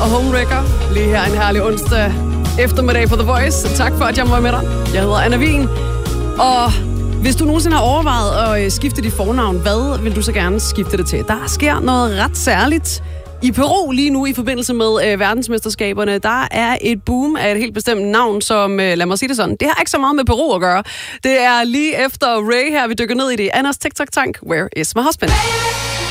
og Homewrecker. Lige her en herlig onsdag eftermiddag på The Voice. Tak for, at jeg må være med dig. Jeg hedder Anna Wien. Og hvis du nogensinde har overvejet at skifte dit fornavn, hvad vil du så gerne skifte det til? Der sker noget ret særligt i Peru lige nu i forbindelse med verdensmesterskaberne. Der er et boom af et helt bestemt navn, som, lad mig sige det sådan, det har ikke så meget med Peru at gøre. Det er lige efter Ray her, vi dykker ned i det. Annas TikTok-tank, Where is my husband?